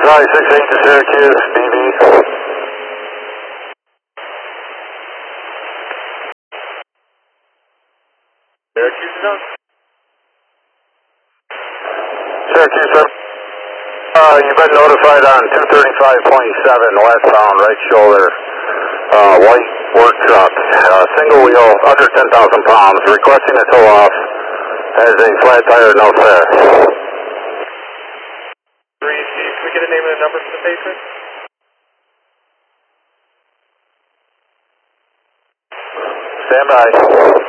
Sorry, 68 to Syracuse, BB. Syracuse is on? Syracuse, sir. You've been notified on 235.7 westbound, right shoulder. White work truck, single wheel, under 10,000 pounds, requesting a tow off, has a flat tire, no fare. 3, Steve, can we get a name and a number for the patron? Stand by.